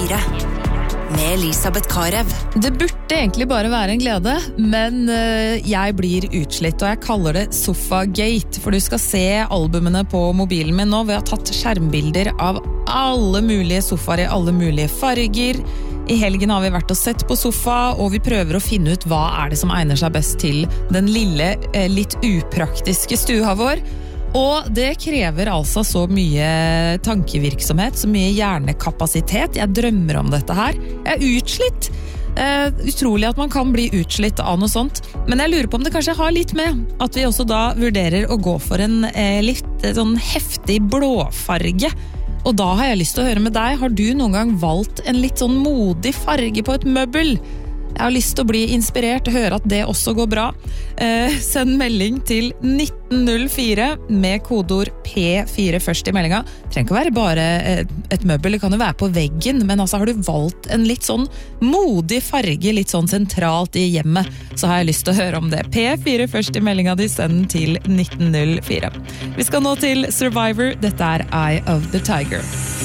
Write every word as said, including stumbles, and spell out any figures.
fire med Elisabeth Karev. Det burde egentlig bare være en glede, men uh, jeg blir utslitt, og jeg kaller det Sofagate, for du skal se albumene på mobilen min nå. Vi har tatt skjermbilder av alle mulige sofaer i alle mulige farger. I helgen har vi vært og sett på sofa, og vi prøver å finne ut hva er det som egner seg best til den lille, eh, litt upraktiske stua vår. Og det krever altså så mye tankevirksomhet, så mye hjernekapasitet. Jeg drømmer om dette her. Jeg er utslitt. Uh, utrolig at man kan bli utslitt av noe sånt. Men jeg lurer på om det kanskje har litt med at vi også da vurderer å gå for en uh, litt sånn heftig blåfarge. Og da har jeg lyst til å høre med deg. Har du noen gang valgt en litt sånn modig farge på et møbel? Jeg har lyst til å bli inspirert og høre at det også går bra. Eh, send melding til nitten null fire med kodeord P fire først i meldinga. Det trenger ikke være bare et, et møbel, det kan jo være på veggen, men altså har du valgt en litt sånn modig farge, litt sånn sentralt i hjemmet, så har jeg lyst til å høre om det. P fire først i meldinga di, send til nitten null fire. Vi skal nå til Survivor, dette er Eye of the Tiger.